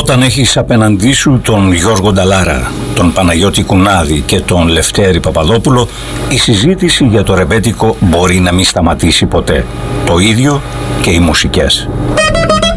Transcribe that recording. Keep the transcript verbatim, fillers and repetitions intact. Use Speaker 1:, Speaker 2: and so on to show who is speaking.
Speaker 1: Όταν έχεις απέναντί σου τον Γιώργο Νταλάρα, τον Παναγιώτη Κουνάδη και τον Λευτέρη Παπαδόπουλο, η συζήτηση για το ρεμπέτικο μπορεί να μην σταματήσει ποτέ. Το ίδιο και οι μουσικές.